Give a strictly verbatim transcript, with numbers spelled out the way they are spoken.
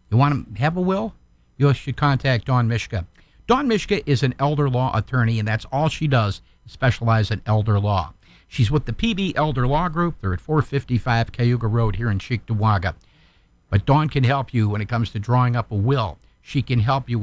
You want to have a will? You should contact Dawn Mishka. Dawn Mishka is an elder law attorney, and that's all she does, specialize in elder law. She's with the P B Elder Law Group. They're at four fifty-five Cayuga Road here in Cheektowaga. But Dawn can help you when it comes to drawing up a will. She can help you